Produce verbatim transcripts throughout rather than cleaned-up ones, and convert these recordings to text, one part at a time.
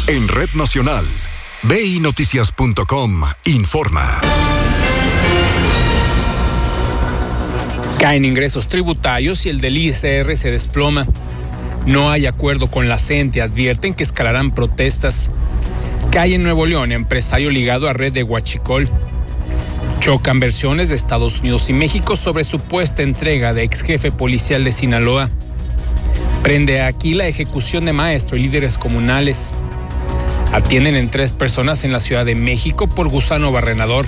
En Red Nacional, B I Noticias punto com informa. Caen ingresos tributarios y el del I S R se desploma. No hay acuerdo con la CENTE, advierten que escalarán protestas. Cae en Nuevo León empresario ligado a red de huachicol. Chocan versiones de Estados Unidos y México sobre supuesta entrega de ex jefe policial de Sinaloa. Prende aquí la ejecución de maestro y líderes comunales. Atienden en tres personas en la Ciudad de México por gusano barrenador.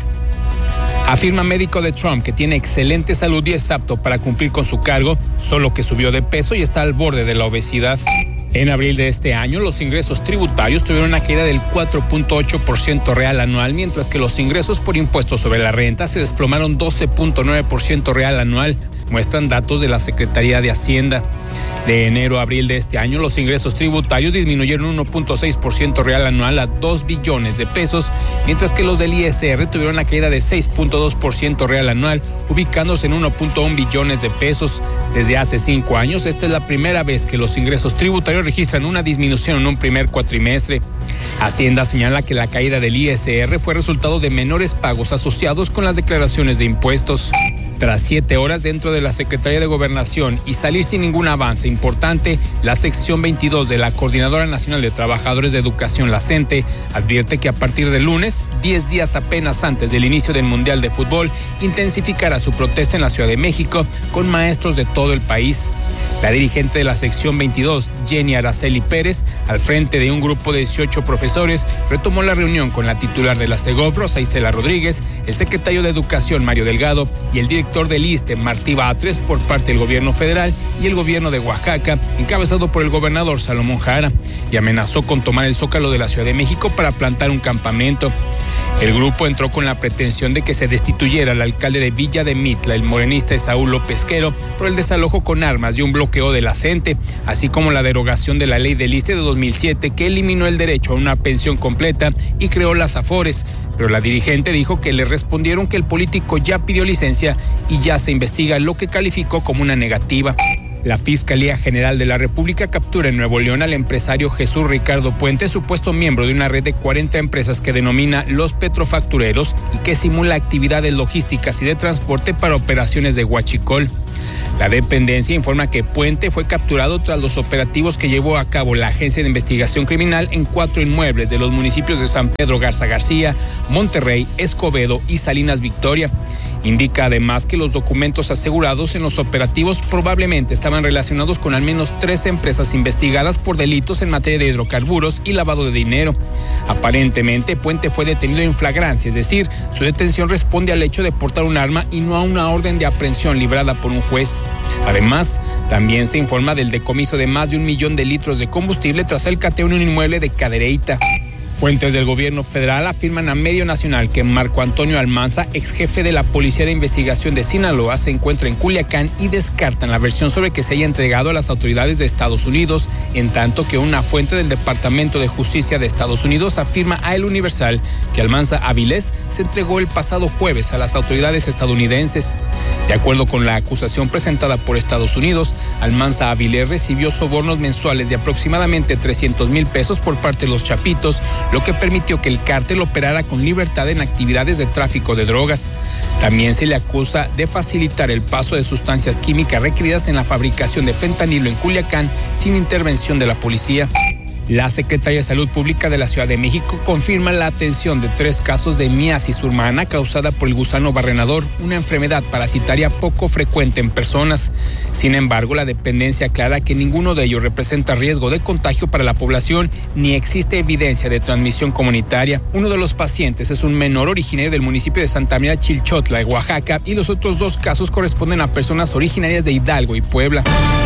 Afirma médico de Trump que tiene excelente salud y es apto para cumplir con su cargo, solo que subió de peso y está al borde de la obesidad. En abril de este año, los ingresos tributarios tuvieron una caída del cuatro punto ocho por ciento real anual, mientras que los ingresos por impuestos sobre la renta se desplomaron doce punto nueve por ciento real anual, muestran datos de la Secretaría de Hacienda. De enero a abril de este año, los ingresos tributarios disminuyeron uno punto seis por ciento real anual a dos billones de pesos, mientras que los del I S R tuvieron una caída de seis punto dos por ciento real anual, ubicándose en uno punto uno billones de pesos. Desde hace cinco años, esta es la primera vez que los ingresos tributarios registran una disminución en un primer cuatrimestre. Hacienda señala que la caída del I S R fue resultado de menores pagos asociados con las declaraciones de impuestos. Tras siete horas dentro de la Secretaría de Gobernación y salir sin ningún avance importante, la sección veintidós de la Coordinadora Nacional de Trabajadores de Educación, la CENTE, advierte que a partir del lunes, diez días apenas antes del inicio del Mundial de Fútbol, intensificará su protesta en la Ciudad de México con maestros de todo el país. La dirigente de la sección veintidós, Jenny Araceli Pérez, al frente de un grupo de dieciocho profesores, retomó la reunión con la titular de la Segov, Rosa Isela Rodríguez, el secretario de Educación, Mario Delgado, y el director del I S S S T E, Martí Batres, por parte del gobierno federal y el gobierno de Oaxaca, encabezado por el gobernador Salomón Jara, y amenazó con tomar el Zócalo de la Ciudad de México para plantar un campamento. El grupo entró con la pretensión de que se destituyera al alcalde de Villa de Mitla, el morenista Esaú López Quero, por el desalojo con armas y un bloqueo de la CENTE, así como la derogación de la ley del I S S S T E de dos mil siete, que eliminó el derecho a una pensión completa y creó las AFORES. Pero la dirigente dijo que le respondieron que el político ya pidió licencia y ya se investiga lo que calificó como una negativa. La Fiscalía General de la República captura en Nuevo León al empresario Jesús Ricardo Puente, supuesto miembro de una red de cuarenta empresas que denomina Los Petrofactureros y que simula actividades logísticas y de transporte para operaciones de huachicol. La dependencia informa que Puente fue capturado tras los operativos que llevó a cabo la Agencia de Investigación Criminal en cuatro inmuebles de los municipios de San Pedro Garza García, Monterrey, Escobedo y Salinas Victoria. Indica además que los documentos asegurados en los operativos probablemente estaban relacionados con al menos tres empresas investigadas por delitos en materia de hidrocarburos y lavado de dinero. Aparentemente, Puente fue detenido en flagrancia, es decir, su detención responde al hecho de portar un arma y no a una orden de aprehensión librada por un juez. Además, también se informa del decomiso de más de un millón de litros de combustible tras el cateo en un inmueble de Cadereyta. Fuentes del gobierno federal afirman a Medio Nacional que Marco Antonio Almanza, ex jefe de la Policía de Investigación de Sinaloa, se encuentra en Culiacán y descartan la versión sobre que se haya entregado a las autoridades de Estados Unidos, en tanto que una fuente del Departamento de Justicia de Estados Unidos afirma a El Universal que Almanza Avilés se entregó el pasado jueves a las autoridades estadounidenses. De acuerdo con la acusación presentada por Estados Unidos, Almanza Avilés recibió sobornos mensuales de aproximadamente trescientos mil pesos por parte de los Chapitos, lo que permitió que el cártel operara con libertad en actividades de tráfico de drogas. También se le acusa de facilitar el paso de sustancias químicas requeridas en la fabricación de fentanilo en Culiacán sin intervención de la policía. La Secretaría de Salud Pública de la Ciudad de México confirma la atención de tres casos de miasis humana causada por el gusano barrenador, una enfermedad parasitaria poco frecuente en personas. Sin embargo, la dependencia aclara que ninguno de ellos representa riesgo de contagio para la población ni existe evidencia de transmisión comunitaria. Uno de los pacientes es un menor originario del municipio de Santa María Chilchotla, de Oaxaca, y los otros dos casos corresponden a personas originarias de Hidalgo y Puebla.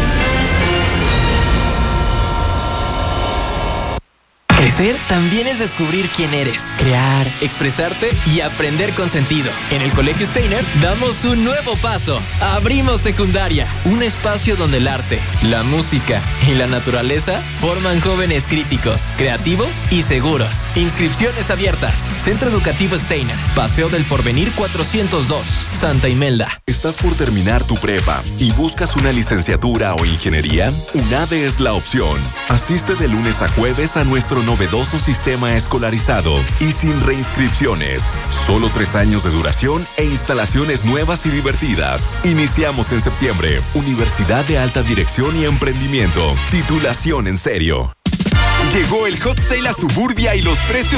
Crecer también es descubrir quién eres, crear, expresarte y aprender con sentido. En el Colegio Steiner damos un nuevo paso. Abrimos secundaria, un espacio donde el arte, la música y la naturaleza forman jóvenes críticos, creativos y seguros. Inscripciones abiertas. Centro Educativo Steiner, Paseo del Porvenir cuatrocientos dos, Santa Imelda. ¿Estás por terminar tu prepa y buscas una licenciatura o ingeniería? UNADE es la opción. Asiste de lunes a jueves a nuestro noveno novedoso sistema escolarizado y sin reinscripciones. Solo tres años de duración e instalaciones nuevas y divertidas. Iniciamos en septiembre. Universidad de Alta Dirección y Emprendimiento. Titulación en serio. Llegó el Hot Sale a Suburbia y los precios